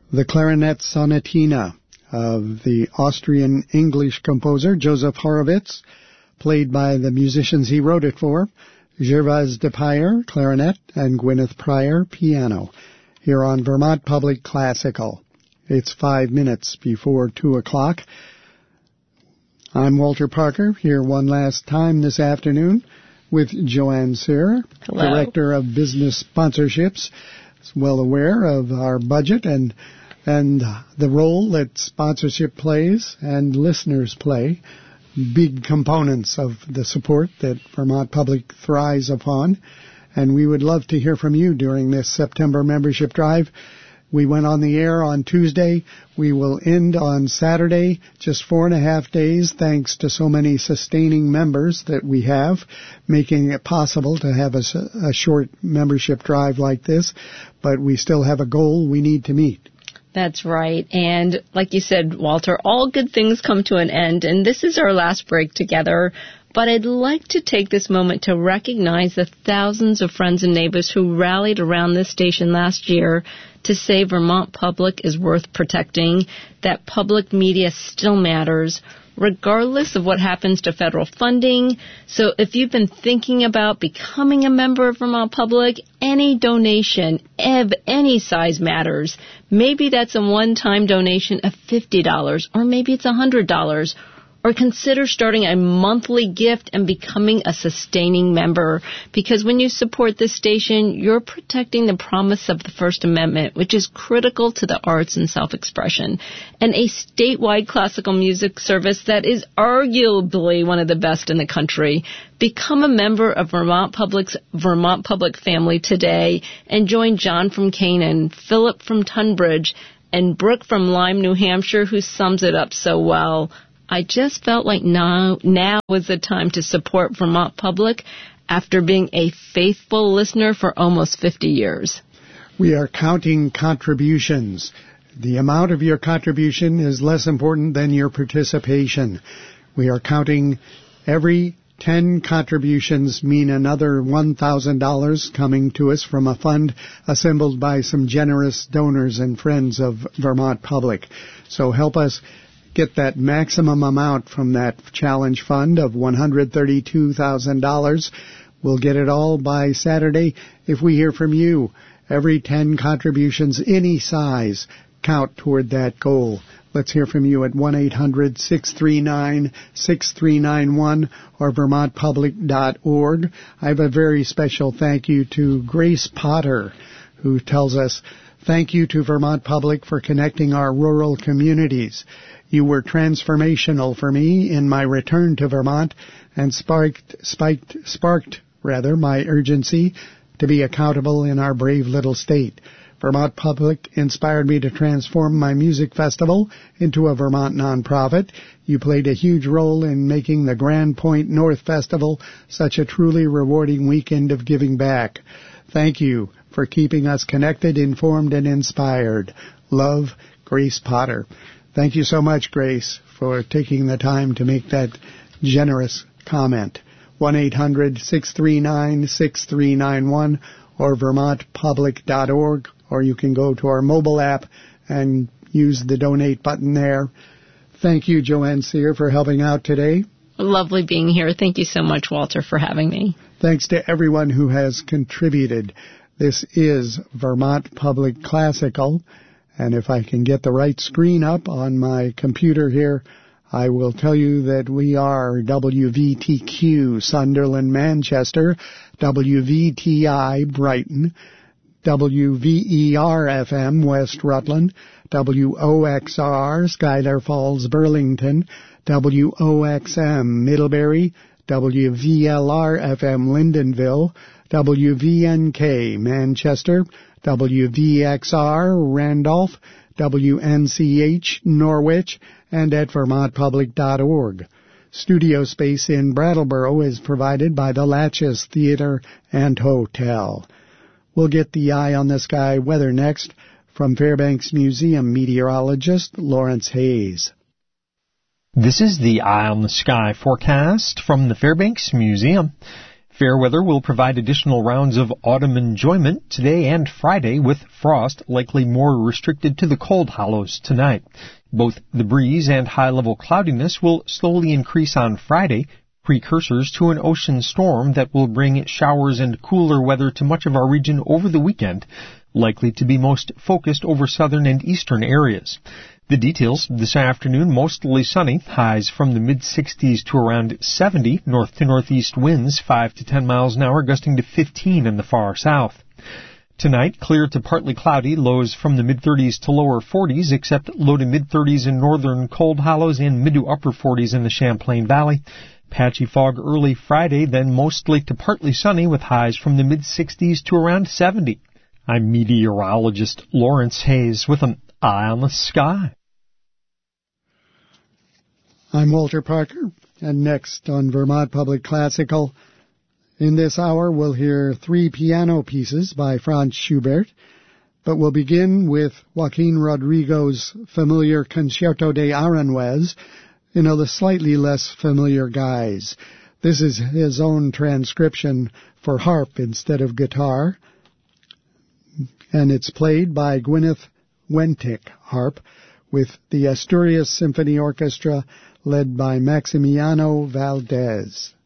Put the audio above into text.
the Clarinet Sonatina of the Austrian English composer Joseph Horowitz, played by the musicians he wrote it for, Gervase Depire, clarinet, and Gwyneth Pryor, piano, here on Vermont Public Classical. It's 5 minutes before 2 o'clock. I'm Walter Parker, here one last time this afternoon with Joanne Cyr, Director of Business Sponsorships, well aware of our budget and the role that sponsorship plays and listeners play, big components of the support that Vermont Public thrives upon. And we would love to hear from you during this September membership drive. We went on the air on Tuesday. We will end on Saturday, just 4.5 days, thanks to so many sustaining members that we have, making it possible to have a short membership drive like this. But we still have a goal we need to meet. That's right. And like you said, Walter, all good things come to an end, and this is our last break together. But I'd like to take this moment to recognize the thousands of friends and neighbors who rallied around this station last year to say Vermont Public is worth protecting, that public media still matters, regardless of what happens to federal funding. So if you've been thinking about becoming a member of Vermont Public, any donation of any size matters. Maybe that's a one-time donation of $50, or maybe it's $100. Or consider starting a monthly gift and becoming a sustaining member. Because when you support this station, you're protecting the promise of the First Amendment, which is critical to the arts and self-expression, and a statewide classical music service that is arguably one of the best in the country. Become a member of Vermont Public's Vermont Public family today and join John from Canaan, Philip from Tunbridge, and Brooke from Lyme, New Hampshire, who sums it up so well. I just felt like now was the time to support Vermont Public after being a faithful listener for almost 50 years. We are counting contributions. The amount of your contribution is less important than your participation. We are counting every 10 contributions mean another $1,000 coming to us from a fund assembled by some generous donors and friends of Vermont Public. So help us get that maximum amount from that challenge fund of $132,000. We'll get it all by Saturday if we hear from you. Every 10 contributions, any size, count toward that goal. Let's hear from you at 1-800-639-6391 or vermontpublic.org. I have a very special thank you to Grace Potter, who tells us, "Thank you to Vermont Public for connecting our rural communities. You were transformational for me in my return to Vermont and sparked my urgency to be accountable in our brave little state. Vermont Public inspired me to transform my music festival into a Vermont nonprofit. You played a huge role in making the Grand Point North Festival such a truly rewarding weekend of giving back. Thank you for keeping us connected, informed, and inspired. Love, Grace Potter." Thank you so much, Grace, for taking the time to make that generous comment. 1-800-639-6391 or vermontpublic.org, or you can go to our mobile app and use the donate button there. Thank you, Joanne Cyr, for helping out today. Lovely being here. Thank you so much, Walter, for having me. Thanks to everyone who has contributed. This is Vermont Public Classical. And if I can get the right screen up on my computer here, I will tell you that we are WVTQ Sunderland, Manchester, WVTI Brighton, WVER FM West Rutland, WOXR Schuyler Falls, Burlington, WOXM Middlebury, WVLR FM Lyndonville, WVNK Manchester, WVXR Randolph, WNCH Norwich, and at vermontpublic.org. Studio space in Brattleboro is provided by the Latches Theater and Hotel. We'll get the Eye on the Sky weather next from Fairbanks Museum meteorologist Lawrence Hayes. This is the Eye on the Sky forecast from the Fairbanks Museum. Fair weather will provide additional rounds of autumn enjoyment today and Friday, with frost likely more restricted to the cold hollows tonight. Both the breeze and high-level cloudiness will slowly increase on Friday, precursors to an ocean storm that will bring showers and cooler weather to much of our region over the weekend, likely to be most focused over southern and eastern areas. The details this afternoon: mostly sunny, highs from the mid-60s to around 70, north to northeast winds 5 to 10 miles an hour, gusting to 15 in the far south. Tonight, clear to partly cloudy, lows from the mid-30s to lower 40s, except low to mid-30s in northern cold hollows and mid to upper 40s in the Champlain Valley. Patchy fog early Friday, then mostly to partly sunny with highs from the mid-60s to around 70. I'm meteorologist Lawrence Hayes with an eye on the sky. I'm Walter Parker, and next on Vermont Public Classical, in this hour we'll hear 3 piano pieces by Franz Schubert, but we'll begin with Joaquin Rodrigo's familiar Concerto de Aranjuez in a slightly less familiar guise. This is his own transcription for harp instead of guitar, and it's played by Gwyneth Wentick harp with the Asturias Symphony Orchestra led by Maximiano Valdez.